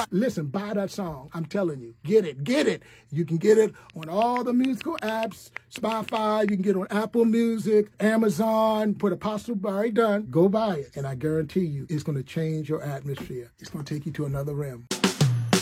Listen, buy that song. I'm telling you, get it, get it. You can get it on all the musical apps, Spotify. You can get it on Apple Music, Amazon. Put Apostle Barry Dunn. Go buy it, and I guarantee you, it's going to change your atmosphere. It's going to take you to another realm.